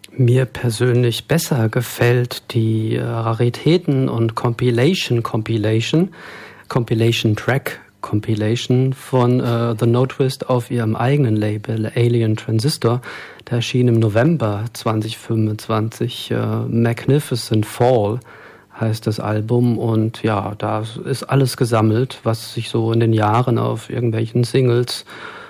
mir persönlich besser gefällt die Raritäten und Compilation von The No Twist auf ihrem eigenen Label Alien Transistor. Der erschien im November 2025. Magnificent Fall heißt das Album, und ja, da ist alles gesammelt, was sich so in den Jahren auf irgendwelchen Singles,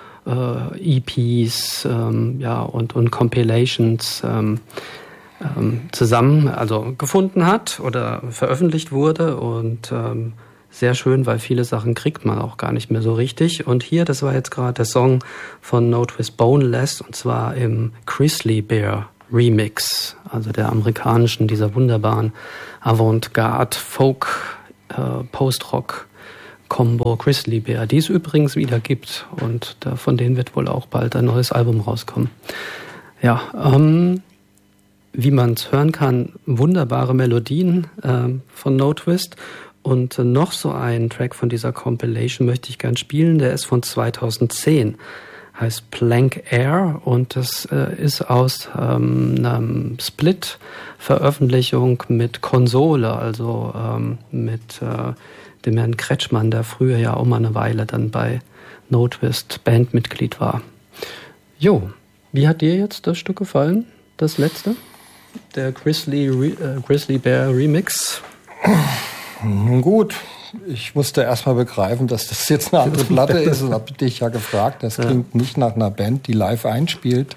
EPs, und Compilations zusammen, also gefunden hat oder veröffentlicht wurde, und sehr schön, weil viele Sachen kriegt man auch gar nicht mehr so richtig. Und hier, das war jetzt gerade der Song von No Twist Boneless, und zwar im Grizzly Bear Remix, also der amerikanischen, dieser wunderbaren Avantgarde Folk Post-Rock Combo Grizzly Bear, die es übrigens wieder gibt, und von denen wird wohl auch bald ein neues Album rauskommen. Ja, wie man es hören kann, wunderbare Melodien von No Twist. Und noch so einen Track von dieser Compilation möchte ich gern spielen, der ist von 2010, heißt Blank Air, und das ist aus einer Split-Veröffentlichung mit Konsole, also mit dem Herrn Kretschmann, der früher ja auch mal eine Weile dann bei No Twist Bandmitglied war. Jo, wie hat dir jetzt das Stück gefallen, das letzte? Der Grizzly Bear Remix? Nun gut, ich musste erstmal begreifen, dass das jetzt eine andere Platte ist. Das habe ich dich ja gefragt. Das klingt nicht nach einer Band, die live einspielt.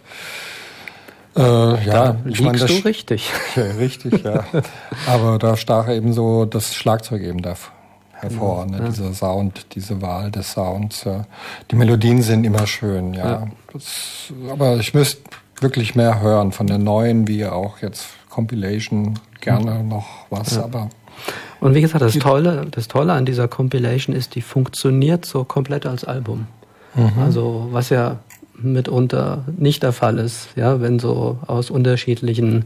Da liegst du richtig. Ja, richtig, ja. Aber da stach eben so das Schlagzeug eben da hervor. Ne? Ja. Dieser Sound, diese Wahl des Sounds. Ja. Die Melodien sind immer schön, ja. Aber ich müsste wirklich mehr hören von der neuen, wie auch jetzt Compilation, gerne noch was, aber... Und wie gesagt, das Tolle an dieser Compilation ist, die funktioniert so komplett als Album. Also was ja mitunter nicht der Fall ist, ja, wenn so aus unterschiedlichen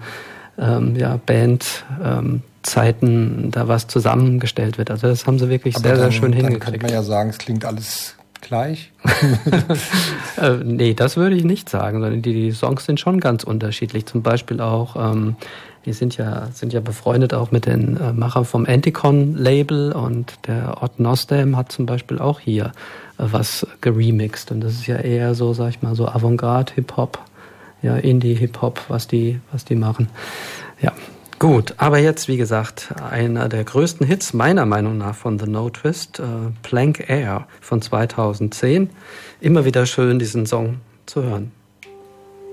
Bandzeiten da was zusammengestellt wird. Also das haben sie wirklich sehr, sehr schön hingekriegt. Dann könnte man ja sagen, es klingt alles gleich. Nee, das würde ich nicht sagen, sondern die Songs sind schon ganz unterschiedlich. Zum Beispiel auch, die sind ja befreundet auch mit den Machern vom Anticon-Label, und der Odd Nostam hat zum Beispiel auch hier was geremixed, und das ist ja eher so, sag ich mal, so Avantgarde-Hip-Hop, ja, Indie-Hip-Hop, was die machen. Ja, gut, aber jetzt, wie gesagt, einer der größten Hits meiner Meinung nach von The No Twist, Blank Air von 2010. Immer wieder schön, diesen Song zu hören.